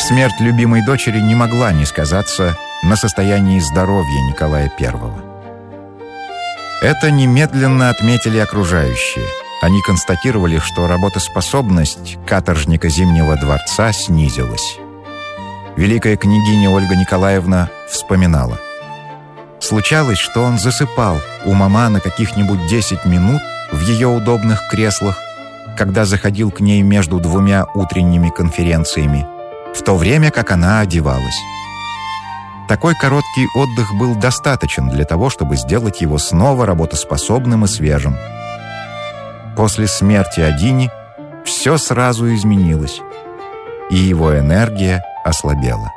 Смерть любимой дочери не могла не сказаться на состоянии здоровья Николая I. Это немедленно отметили окружающие. Они констатировали, что работоспособность каторжника Зимнего дворца снизилась. Великая княгиня Ольга Николаевна вспоминала. Случалось, что он засыпал у мама на каких-нибудь 10 минут в ее удобных креслах, когда заходил к ней между двумя утренними конференциями, в то время как она одевалась. Такой короткий отдых был достаточен для того, чтобы сделать его снова работоспособным и свежим. После смерти Адини все сразу изменилось, и его энергия ослабела.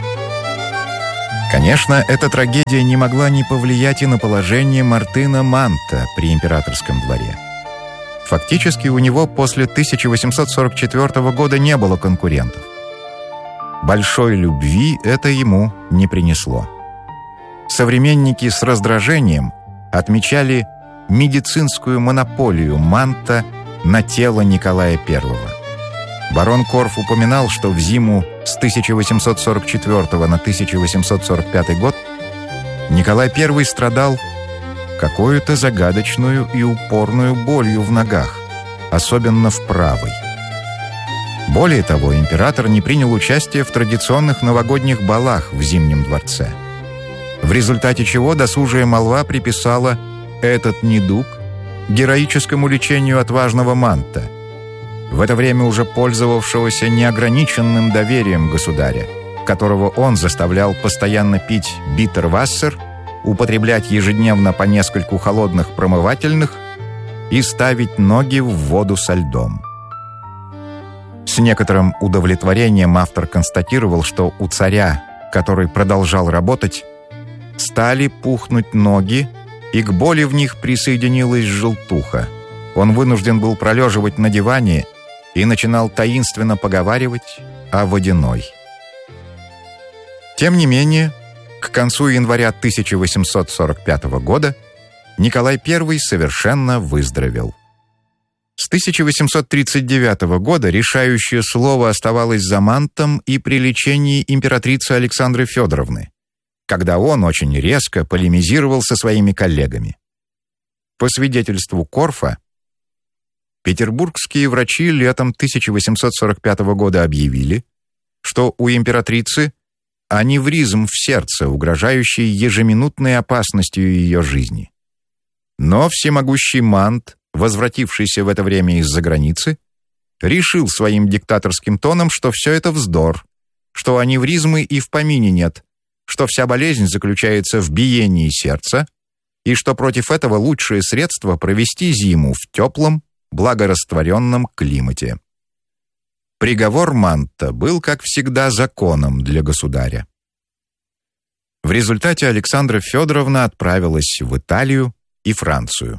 Конечно, эта трагедия не могла не повлиять и на положение Мартына Манта при императорском дворе. Фактически у него после 1844 года не было конкурентов. Большой любви это ему не принесло. Современники с раздражением отмечали медицинскую монополию Манта на тело Николая I. Барон Корф упоминал, что в зиму с 1844 на 1845 год Николай I страдал какой-то загадочную и упорную болью в ногах, особенно в правой. Более того, император не принял участие в традиционных новогодних балах в Зимнем дворце, в результате чего досужая молва приписала этот недуг героическому лечению отважного Манта, в это время уже пользовавшегося неограниченным доверием государя, которого он заставлял постоянно пить биттервассер, употреблять ежедневно по нескольку холодных промывательных и ставить ноги в воду со льдом. С некоторым удовлетворением автор констатировал, что у царя, который продолжал работать, стали пухнуть ноги, и к боли в них присоединилась желтуха. Он вынужден был пролеживать на диване и начинал таинственно поговаривать о водяной. Тем не менее, к концу января 1845 года Николай I совершенно выздоровел. С 1839 года решающее слово оставалось за Мантом и при лечении императрицы Александры Федоровны, когда он очень резко полемизировал со своими коллегами. По свидетельству Корфа, петербургские врачи летом 1845 года объявили, что у императрицы аневризм в сердце, угрожающий ежеминутной опасностью ее жизни. Но всемогущий Мант, возвратившийся в это время из-за границы, решил своим диктаторским тоном, что все это вздор, что аневризмы и в помине нет, что вся болезнь заключается в биении сердца и что против этого лучшее средство провести зиму в теплом, благорастворенном климате. Приговор Манта был, как всегда, законом для государя. В результате Александра Федоровна отправилась в Италию и Францию.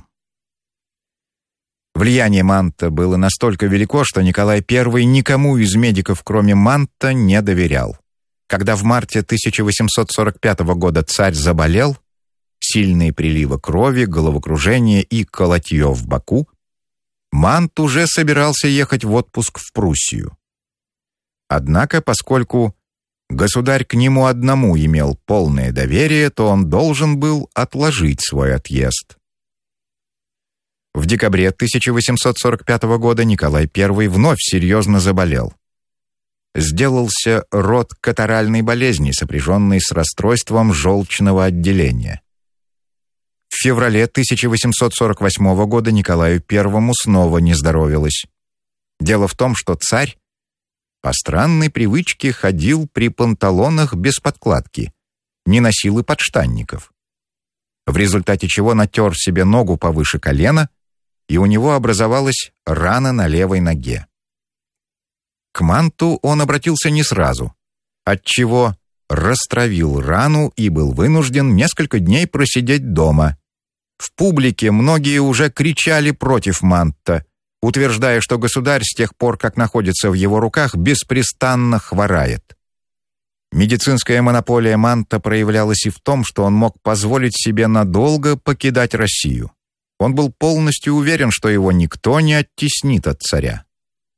Влияние Манта было настолько велико, что Николай I никому из медиков, кроме Манта, не доверял. Когда в марте 1845 года царь заболел, сильные приливы крови, головокружение и колотье в боку, Мант уже собирался ехать в отпуск в Пруссию. Однако, поскольку государь к нему одному имел полное доверие, то он должен был отложить свой отъезд. В декабре 1845 года Николай I вновь серьезно заболел. Сделался род катаральной болезни, сопряженной с расстройством желчного отделения. В феврале 1848 года Николаю I снова не здоровилось. Дело в том, что царь по странной привычке ходил при панталонах без подкладки, не носил и подштанников, в результате чего натер себе ногу повыше колена, и у него образовалась рана на левой ноге. К Манту он обратился не сразу, отчего растравил рану и был вынужден несколько дней просидеть дома. В публике многие уже кричали против Манта, утверждая, что государь с тех пор, как находится в его руках, беспрестанно хворает. Медицинская монополия Манта проявлялась и в том, что он мог позволить себе надолго покидать Россию. Он был полностью уверен, что его никто не оттеснит от царя.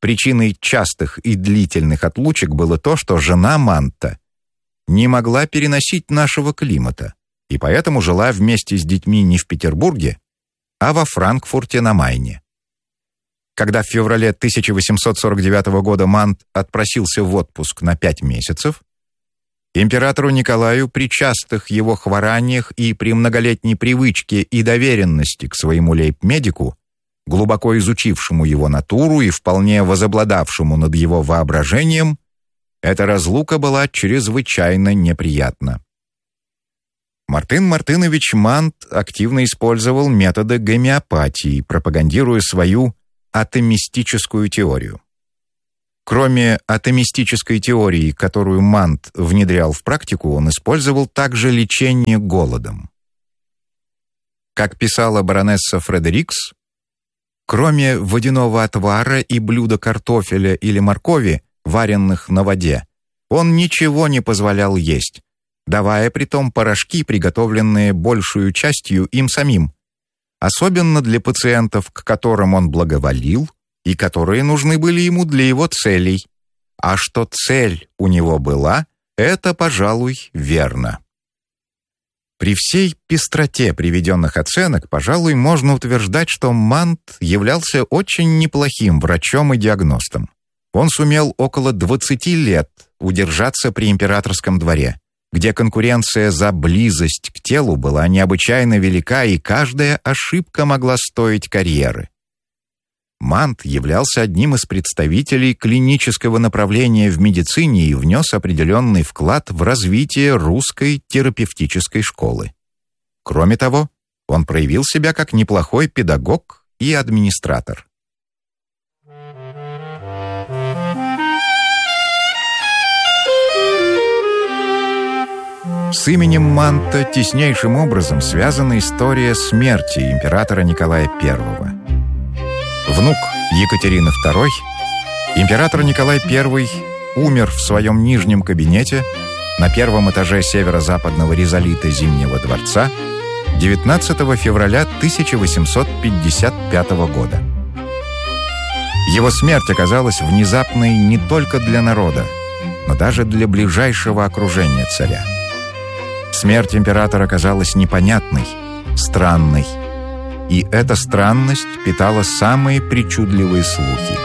Причиной частых и длительных отлучек было то, что жена Манта не могла переносить нашего климата, и поэтому жила вместе с детьми не в Петербурге, а во Франкфурте на Майне. Когда в феврале 1849 года Мант отпросился в отпуск на 5 месяцев, императору Николаю при частых его хвораниях и при многолетней привычке и доверенности к своему лейб-медику, глубоко изучившему его натуру и вполне возобладавшему над его воображением, эта разлука была чрезвычайно неприятна. Мартын Мартынович Мант активно использовал методы гомеопатии, пропагандируя свою атомистическую теорию. Кроме атомистической теории, которую Мант внедрял в практику, он использовал также лечение голодом. Как писала баронесса Фредерикс, кроме водяного отвара и блюда картофеля или моркови, варенных на воде, он ничего не позволял есть, давая притом порошки, приготовленные большую частью им самим, особенно для пациентов, к которым он благоволил и которые нужны были ему для его целей. А что цель у него была, это, пожалуй, верно. При всей пестроте приведенных оценок, пожалуй, можно утверждать, что Мант являлся очень неплохим врачом и диагностом. Он сумел около 20 лет удержаться при императорском дворе, где конкуренция за близость к телу была необычайно велика, и каждая ошибка могла стоить карьеры. Мант являлся одним из представителей клинического направления в медицине и внес определенный вклад в развитие русской терапевтической школы. Кроме того, он проявил себя как неплохой педагог и администратор. С именем Манта теснейшим образом связана история смерти императора Николая I. Внук Екатерины II, император Николай I умер в своем нижнем кабинете на первом этаже северо-западного ризолита Зимнего дворца 19 февраля 1855 года. Его смерть оказалась внезапной не только для народа, но даже для ближайшего окружения царя. Смерть императора оказалась непонятной, странной, и эта странность питала самые причудливые слухи.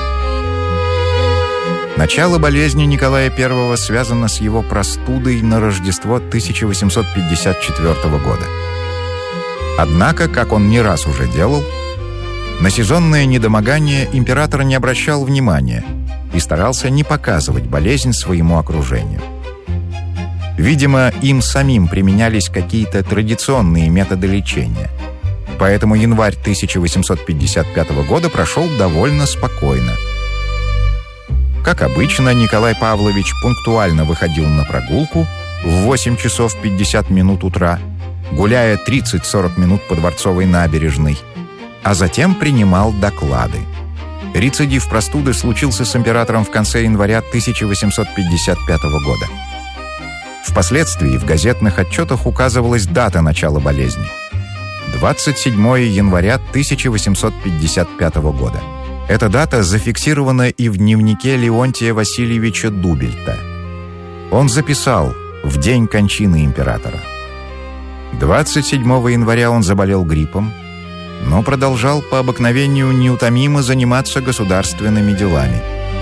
Начало болезни Николая I связано с его простудой на Рождество 1854 года. Однако, как он не раз уже делал, на сезонное недомогание император не обращал внимания и старался не показывать болезнь своему окружению. Видимо, им самим применялись какие-то традиционные методы лечения. Поэтому январь 1855 года прошел довольно спокойно. Как обычно, Николай Павлович пунктуально выходил на прогулку в 8 часов 50 минут утра, гуляя 30-40 минут по Дворцовой набережной, а затем принимал доклады. Рецидив простуды случился с императором в конце января 1855 года. Впоследствии в газетных отчетах указывалась дата начала болезни – 27 января 1855 года. Эта дата зафиксирована и в дневнике Леонтия Васильевича Дубельта. Он записал в день кончины императора. 27 января он заболел гриппом, но продолжал по обыкновению неутомимо заниматься государственными делами.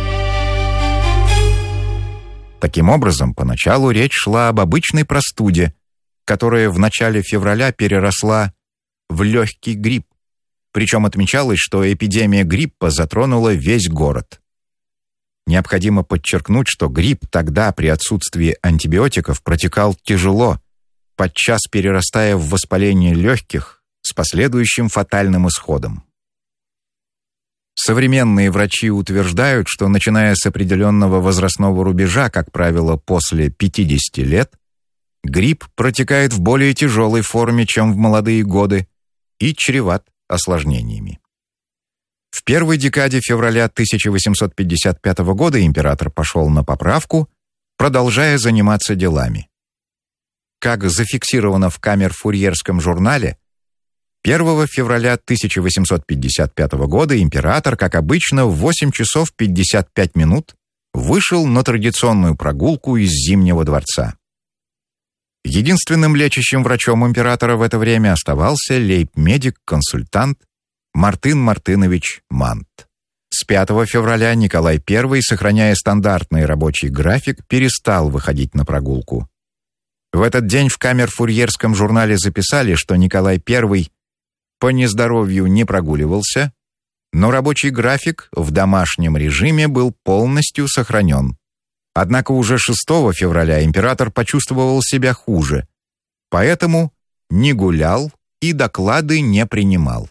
Таким образом, поначалу речь шла об обычной простуде, которая в начале февраля переросла в легкий грипп, причем отмечалось, что эпидемия гриппа затронула весь город. Необходимо подчеркнуть, что грипп тогда при отсутствии антибиотиков протекал тяжело, подчас перерастая в воспаление легких с последующим фатальным исходом. Современные врачи утверждают, что начиная с определенного возрастного рубежа, как правило, после 50 лет, грипп протекает в более тяжелой форме, чем в молодые годы, и чреват осложнениями. В первой декаде февраля 1855 года император пошел на поправку, продолжая заниматься делами. Как зафиксировано в Камерфурьерском журнале, 1 февраля 1855 года император, как обычно, в 8 часов 55 минут вышел на традиционную прогулку из Зимнего дворца. Единственным лечащим врачом императора в это время оставался лейб-медик-консультант Мартын Мартынович Мант. С 5 февраля Николай I, сохраняя стандартный рабочий график, перестал выходить на прогулку. В этот день в камер-фурьерском журнале записали, что Николай I по нездоровью не прогуливался, но рабочий график в домашнем режиме был полностью сохранен. Однако уже 6 февраля император почувствовал себя хуже, поэтому не гулял и доклады не принимал.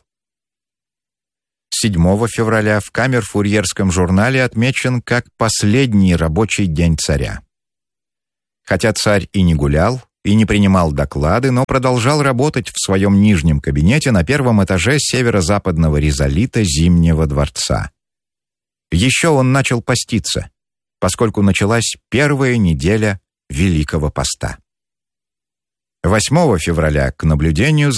7 февраля в камер-фурьерском журнале отмечен как последний рабочий день царя. Хотя царь и не гулял, и не принимал доклады, но продолжал работать в своем нижнем кабинете на первом этаже северо-западного ризолита Зимнего дворца. Еще он начал поститься, поскольку началась первая неделя Великого Поста. 8 февраля к наблюдению